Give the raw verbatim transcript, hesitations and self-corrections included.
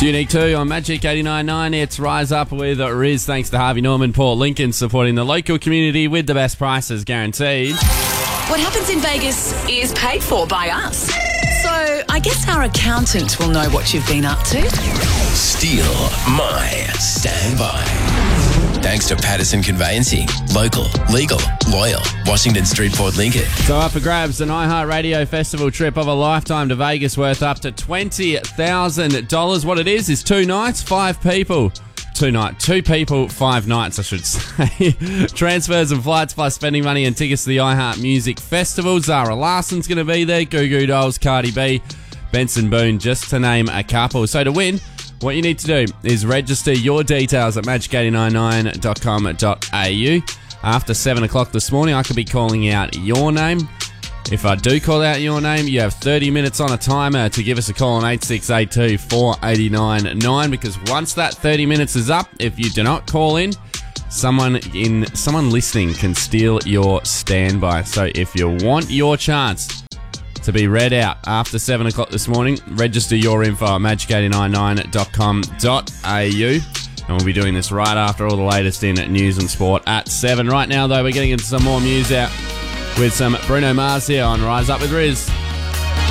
Unique two on Magic eighty-nine point nine. It's Rise Up with Riz. Thanks to Harvey Norman, Port Lincoln, supporting the local community with the best prices guaranteed. What happens in Vegas is paid for by us. So I guess our accountant will know what you've been up to. Steal my standby. Thanks to Patterson Conveyancing. Local, legal, loyal. Washington Street, Port Lincoln. So up for grabs, an iHeartRadio Festival trip of a lifetime to Vegas worth up to twenty thousand dollars. What it is is two nights, five people. Two night, two people, five nights, I should say. Transfers and flights plus spending money and tickets to the iHeart Music Festival. Zara Larson's going to be there. Goo Goo Dolls, Cardi B, Benson Boone, just to name a couple. So to win, what you need to do is register your details at magic eight nine nine dot com dot a u. After seven o'clock this morning, I could be calling out your name. If I do call out your name, you have thirty minutes on a timer to give us a call on eight six eight two, four eight nine nine, because once that thirty minutes is up, if you do not call in, someone in someone listening can steal your standby. So if you want your chance to be read out after seven o'clock this morning, register your info at magic eight nine nine dot com dot a u. And we'll be doing this right after all the latest in news and sport at seven. Right now, though, we're getting into some more news out with some Bruno Mars here on Rise Up with Riz.